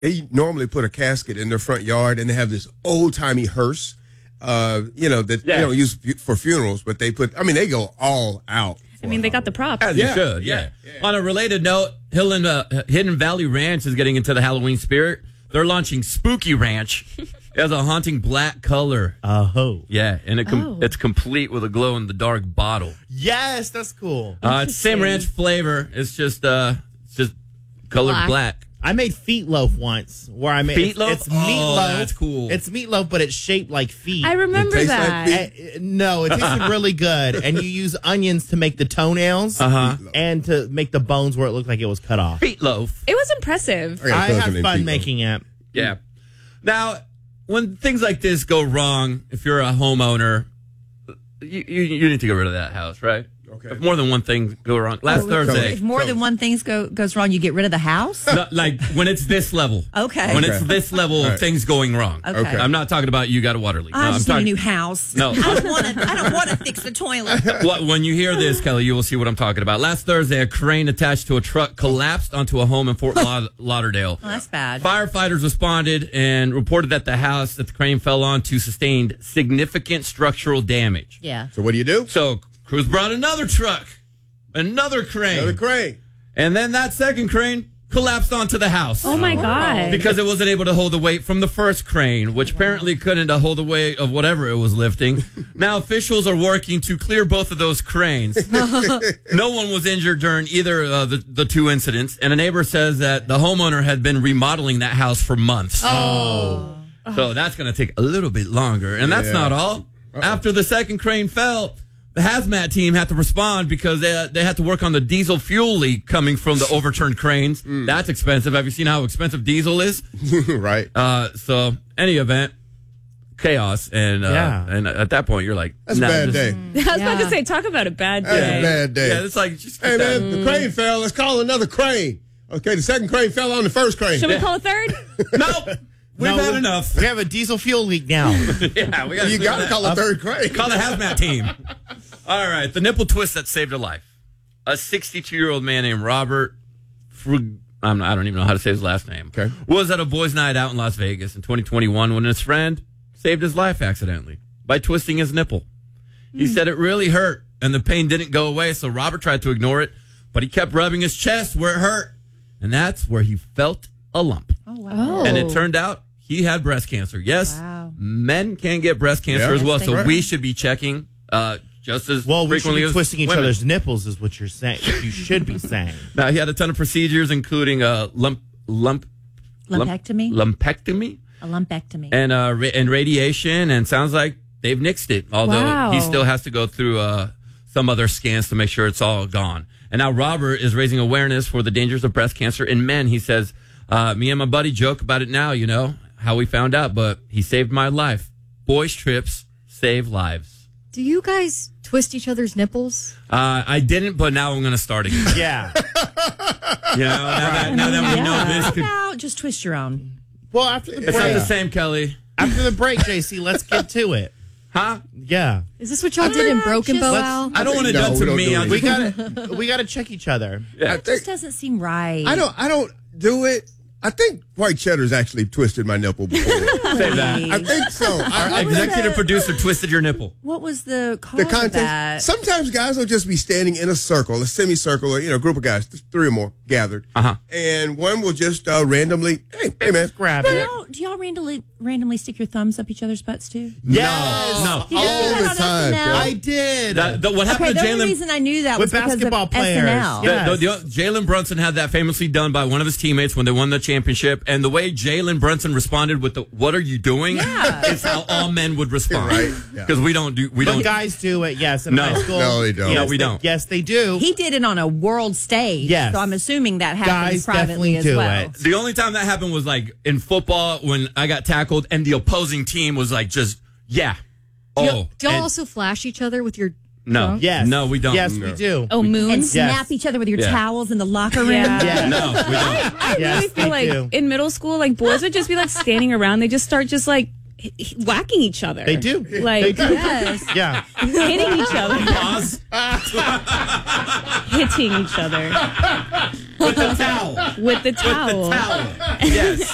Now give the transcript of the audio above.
they normally put a casket in their front yard, and they have this old-timey hearse, that they don't use for funerals, but they go all out. I mean, they got the props. As you should, yeah. On a related note, Hidden Valley Ranch is getting into the Halloween spirit. They're launching Spooky Ranch. It has a haunting black color. Oh. Yeah, and it's complete with a glow-in-the-dark bottle. Yes, that's cool. It's the same ranch flavor. It's just colored black. I made feet loaf once, where I made Feetloaf? It's meatloaf. Oh, that's cool. It's meatloaf, but it's shaped like feet. I remember that. Like no, it tasted really good. And you use onions to make the toenails and to make the bones where it looked like it was cut off. Feetloaf. It was impressive. I had fun making it. Yeah. Now, when things like this go wrong, if you're a homeowner, you need to get rid of that house, right? Okay. If more than one thing go wrong. Last Thursday. If more than one thing goes wrong, you get rid of the house? No, like when it's this level. Okay. When it's this level of things going wrong. Okay. I'm not talking about you got a water leak. I just need talking a new house. No. I don't want to fix the toilet. When you hear this, Kelly, you will see what I'm talking about. Last Thursday, a crane attached to a truck collapsed onto a home in Fort Lauderdale. Oh, that's bad. Firefighters responded and reported that the house that the crane fell onto sustained significant structural damage. Yeah. So what do you do? So crews brought another truck, another crane. And then that second crane collapsed onto the house. Oh, my God. Because it wasn't able to hold the weight from the first crane, which apparently couldn't hold the weight of whatever it was lifting. Now officials are working to clear both of those cranes. No one was injured during either the two incidents, and a neighbor says that the homeowner had been remodeling that house for months. So that's going to take a little bit longer. And that's not all. After the second crane fell, the hazmat team had to respond because they had to work on the diesel fuel leak coming from the overturned cranes. That's expensive. Have you seen how expensive diesel is? Right. So any event, chaos, and at that point you're like, that's a bad day. I was about to say, talk about a bad day. That's a bad day. Yeah, it's like, just hey man, the crane fell. Let's call another crane. Okay, the second crane fell on the first crane. Should we call a third? Nope. We've had enough. We have a diesel fuel leak now. Yeah, you got to call a third crane. Call the hazmat team. All right, the nipple twist that saved a life. A 62-year-old man named Robert I don't even know how to say his last name. Okay. Was at a boys' night out in Las Vegas in 2021 when his friend saved his life accidentally by twisting his nipple. He said it really hurt and the pain didn't go away, so Robert tried to ignore it, but he kept rubbing his chest where it hurt, and that's where he felt a lump. Oh, wow. And it turned out he had breast cancer. Yes, men can get breast cancer as well, so we should be checking just as we should frequently be as twisting each women. other's nipples is what you're saying. You should be saying. Now, he had a ton of procedures, including lumpectomy, A lumpectomy. and radiation, and sounds like they've nixed it, although he still has to go through some other scans to make sure it's all gone. And now Robert is raising awareness for the dangers of breast cancer in men. He says, me and my buddy joke about it now, you know, how we found out, but he saved my life. Boys' trips save lives. Do you guys twist each other's nipples? I didn't, but now I'm going to start again. Yeah. You know, now that we know this could... How about just twist your own? Well, after the break. It's not the same, Kelly. After the break, JC, let's get to it. Huh? Yeah. Is this what y'all did in Broken Bow, Al? I don't want it done to me. We gotta check each other. Yeah. It just doesn't seem right. I don't do it. I think White Cheddar's actually twisted my nipple before. Say that. I think so. Our executive producer twisted your nipple. What was the cause The of context. that? Sometimes guys will just be standing in a circle, a semicircle, or a group of guys, three or more gathered, and one will just randomly, hey man, grab it. Do y'all randomly stick your thumbs up each other's butts too? Yes. No. You did All that the on time. SNL? I did. What happened Okay, to the only Jalen? reason I knew that was With because of basketball players. SNL. Yeah. Jalen Brunson had that famously done by one of his teammates when they won the championship, and the way Jalen Brunson responded with the "What are you doing?" is how all men would respond. Right. Because we don't. But guys do it, yes. In high school. No, they don't. Yes, No, we don't. Yes, they do. He did it on a world stage. Yes. So I'm assuming that happens Guys privately definitely as do well. it. The only time that happened was like in football when I got tackled and the opposing team was like just Do y'all and- also flash each other with your no, trunk? Yes. no, we don't. Yes, we do. Oh, And moons? snap each other with your Yeah. towels in the locker room. Yeah. Yes. No, we don't. I Yes, really feel they like do. in middle school, like boys would just be like standing around. They just start just like whacking each other. They do. Like They do. Yes. Yeah. hitting each other. Pause Hitting each other with the towel. with the towel. Towel. Yes.